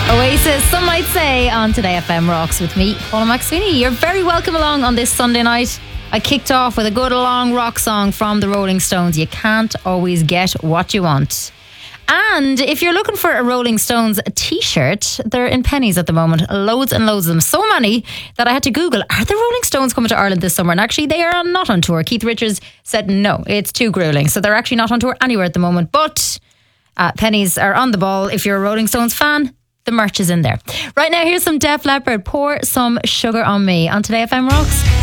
Oasis, some might say, on Today FM Rocks with me, Paula McSweeney. You're very welcome along on this Sunday night. I kicked off with a good long rock song from the Rolling Stones. You can't always get what you want. And if you're looking for a Rolling Stones t-shirt, they're in pennies at the moment. Loads and loads of them. So many that I had to Google, are the Rolling Stones coming to Ireland this summer? And actually, they are not on tour. Keith Richards said no, it's too grueling. So they're actually not on tour anywhere at the moment. But pennies are on the ball. If you're a Rolling Stones fan, the merch is in there. Right now, here's some Def Leppard. Pour some sugar on me on Today FM Rocks.